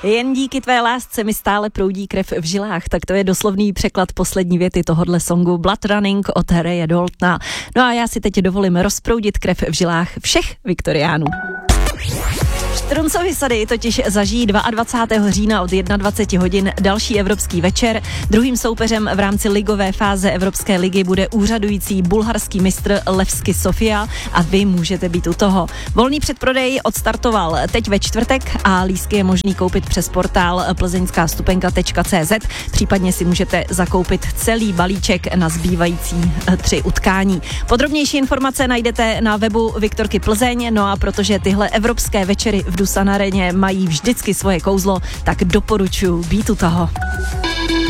Jen díky tvé lásce mi stále proudí krev v žilách, tak to je doslovný překlad poslední věty tohodle songu Blood Running od Raye Daltona. No a já si teď dovolím rozproudit krev v žilách všech viktoriánů. Štruncovy sady totiž zažijí 22. října od 21 hodin další evropský večer. Druhým soupeřem v rámci ligové fáze Evropské ligy bude úřadující bulharský mistr Levski Sofia a vy můžete být u toho. Volný předprodej odstartoval teď ve čtvrtek a lístky je možný koupit přes portál plzeňskástupenka.cz, případně si můžete zakoupit celý balíček na zbývající 3 utkání. Podrobnější informace najdete na webu Viktorky Plzeň, no a protože tyhle evropské večery v Dusan Areně mají vždycky svoje kouzlo, tak doporučuji být u toho.